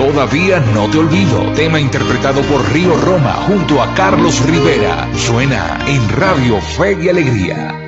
Todavía no te olvido. Tema interpretado por Río Roma junto a Carlos Rivera. Suena en Radio Fe y Alegría.